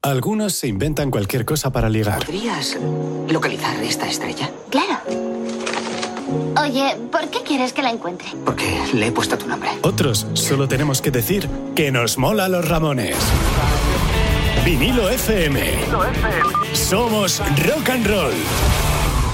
Algunos se inventan cualquier cosa para ligar. ¿Podrías localizar esta estrella? Claro. Oye, ¿por qué quieres que la encuentre? Porque le he puesto tu nombre. Otros solo tenemos que decir que nos mola los Ramones. Vinilo FM. Somos rock and roll.